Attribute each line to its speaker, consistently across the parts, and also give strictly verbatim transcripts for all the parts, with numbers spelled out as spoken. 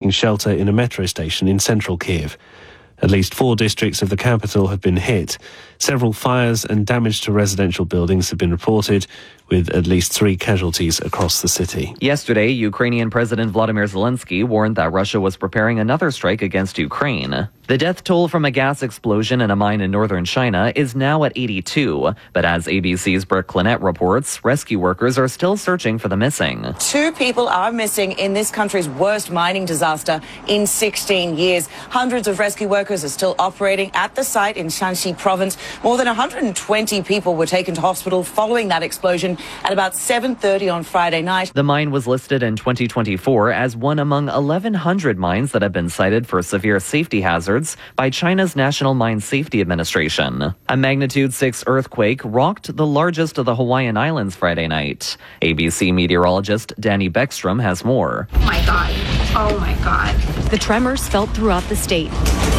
Speaker 1: taking shelter in a metro station in central Kiev. At least four districts of the capital have been hit. Several fires and damage to residential buildings have been reported, with at least three casualties across the city.
Speaker 2: Yesterday, Ukrainian President Vladimir Zelensky warned that Russia was preparing another strike against Ukraine. The death toll from a gas explosion in a mine in northern China is now at eighty-two. But as A B C's Brooke Clinette reports, rescue workers are still searching for the missing.
Speaker 3: Two people are missing in this country's worst mining disaster in sixteen years. Hundreds of rescue workers are still operating at the site in Shanxi province. More than one hundred twenty people were taken to hospital following that explosion at about seven thirty on Friday night.
Speaker 2: The mine was listed in twenty twenty-four as one among eleven hundred mines that have been cited for severe safety hazards by China's National Mine Safety Administration. A magnitude six earthquake rocked the largest of the Hawaiian Islands Friday night. A B C meteorologist Danny Beckstrom has more.
Speaker 4: Oh my God. Oh my God.
Speaker 5: The tremors felt throughout the state,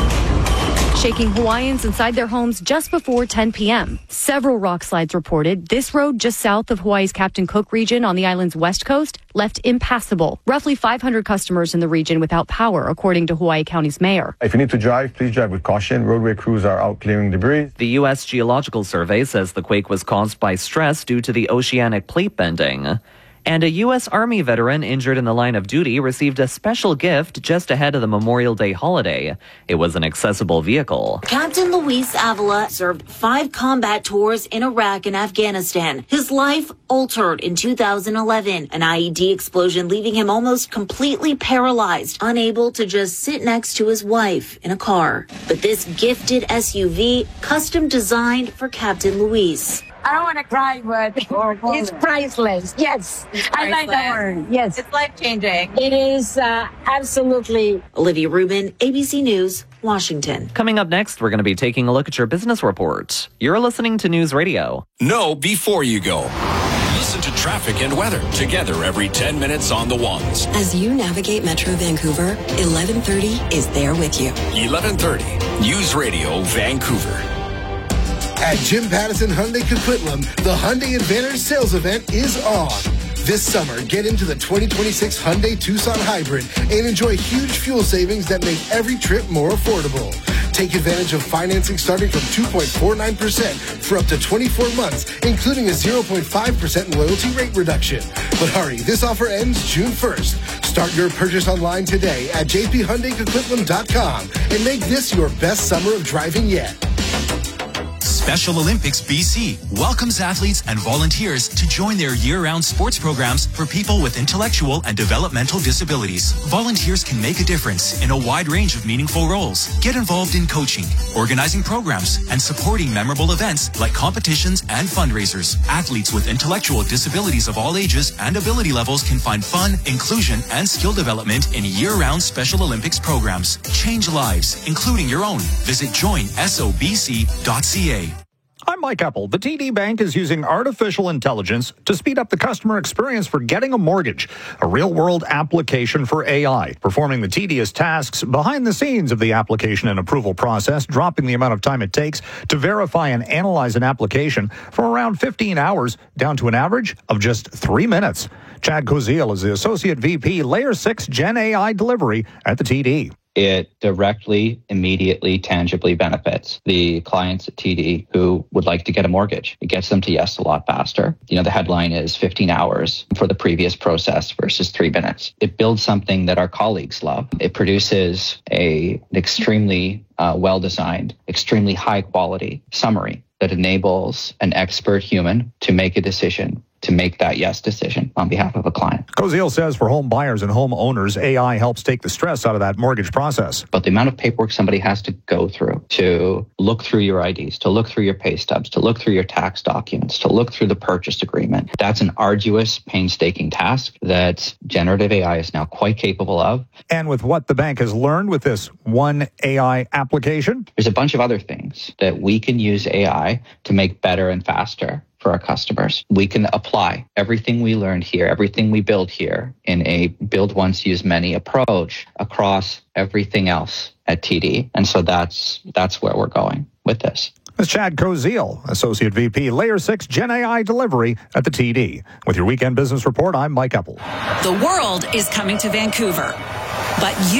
Speaker 5: shaking Hawaiians inside their homes just before ten p.m. Several rock slides reported. This road just south of Hawaii's Captain Cook region on the island's west coast left impassable. Roughly five hundred customers in the region without power, according to Hawaii County's mayor.
Speaker 6: If you need to drive, please drive with caution. Roadway crews are out clearing debris.
Speaker 2: The U S Geological Survey says the quake was caused by stress due to the oceanic plate bending. And a U S Army veteran injured in the line of duty received a special gift just ahead of the Memorial Day holiday. It was an accessible vehicle.
Speaker 7: Captain Luis Avila served five combat tours in Iraq and Afghanistan. His life altered in two thousand eleven. An I E D explosion leaving him almost completely paralyzed, unable to just sit next to his wife in a car. But this gifted S U V, custom designed for Captain Luis.
Speaker 8: I don't want to cry, but it's priceless. Yes, it's priceless. I like that word. Yes.
Speaker 9: It's life-changing.
Speaker 8: It is uh, absolutely.
Speaker 7: Olivia Rubin, A B C News, Washington.
Speaker 2: Coming up next, we're going to be taking a look at your business report. You're listening to News Radio.
Speaker 10: Know before you go. Listen to traffic and weather together every ten minutes on the ones.
Speaker 11: As you navigate Metro Vancouver, eleven thirty is there with you.
Speaker 10: eleven thirty, News Radio Vancouver.
Speaker 12: At Jim Pattison Hyundai Coquitlam, the Hyundai Advantage sales event is on. This summer, get into the twenty twenty-six Hyundai Tucson Hybrid and enjoy huge fuel savings that make every trip more affordable. Take advantage of financing starting from two point four nine percent for up to twenty-four months, including a zero point five percent loyalty rate reduction. But hurry, this offer ends June first. Start your purchase online today at j p hyundai coquitlam dot com and make this your best summer of driving yet.
Speaker 13: Special Olympics B C welcomes athletes and volunteers to join their year-round sports programs for people with intellectual and developmental disabilities. Volunteers can make a difference in a wide range of meaningful roles. Get involved in coaching, organizing programs, and supporting memorable events like competitions and fundraisers. Athletes with intellectual disabilities of all ages and ability levels can find fun, inclusion, and skill development in year-round Special Olympics programs. Change lives, including your own. Visit join sobc dot c a.
Speaker 14: I'm Mike Apple. The T D Bank is using artificial intelligence to speed up the customer experience for getting a mortgage, a real-world application for A I, performing the tedious tasks behind the scenes of the application and approval process, dropping the amount of time it takes to verify and analyze an application from around fifteen hours down to an average of just three minutes. Chad Koziel is the Associate V P, Layer six Gen A I Delivery at the T D.
Speaker 15: It directly, immediately, tangibly benefits the clients at T D who would like to get a mortgage. It gets them to yes a lot faster. You know, the headline is fifteen hours for the previous process versus three minutes. It builds something that our colleagues love. It produces a, an extremely uh, well-designed, extremely high-quality summary that enables an expert human to make a decision, to make that yes decision on behalf of a client.
Speaker 14: Koziel says for home buyers and home owners, A I helps take the stress out of that mortgage process.
Speaker 15: But the amount of paperwork somebody has to go through to look through your I Ds, to look through your pay stubs, to look through your tax documents, to look through the purchase agreement, that's an arduous, painstaking task that generative A I is now quite capable of.
Speaker 14: And with what the bank has learned with this one A I application?
Speaker 15: There's a bunch of other things that we can use A I to make better and faster for our customers. We can apply everything we learned here, everything we build here in a build once, use many approach across everything else at T D. And so that's that's where we're going with this.
Speaker 14: That's Chad Koziel, Associate V P, Layer six Gen A I Delivery at the T D. With your Weekend Business Report, I'm Mike Apple.
Speaker 16: The world is coming to Vancouver, but you